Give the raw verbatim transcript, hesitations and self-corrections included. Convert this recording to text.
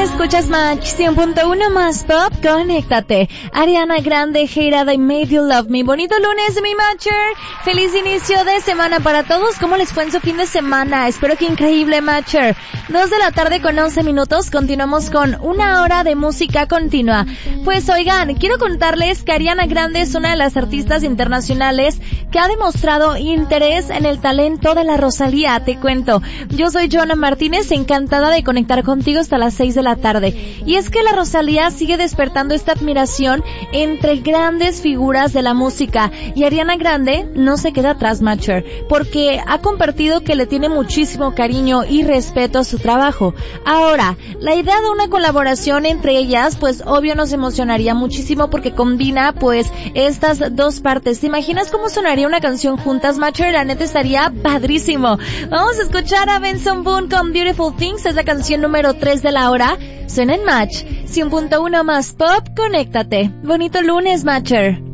Escuchas Match cien punto uno más Pop, conéctate. Ariana Grande, Hate It, I Made You Love Me. Bonito lunes, mi Matcher. Feliz inicio de semana para todos. ¿Cómo les fue en su fin de semana? Espero que increíble, Matcher. Dos de la tarde con once minutos. Continuamos con una hora de música continua. Pues oigan, quiero contarles que Ariana Grande es una de las artistas internacionales que ha demostrado interés en el talento de la Rosalía. Te cuento. Yo soy Joana Martínez, encantada de conectar contigo hasta las seis de la tarde. Y es que la Rosalía sigue despertando esta admiración entre grandes figuras de la música. Y Ariana Grande no se queda atrás, Matcher, porque ha compartido que le tiene muchísimo cariño y respeto a su trabajo. Ahora, la idea de una colaboración entre ellas, pues obvio nos emocionaría muchísimo porque combina pues estas dos partes. ¿Te imaginas cómo sonaría una canción juntas, Matcher? La neta estaría padrísimo. Vamos a escuchar a Benson Boone con Beautiful Things, es la canción número tres de la hora. Suena en Match cien punto uno más Pop, conéctate. Bonito lunes, Matcher.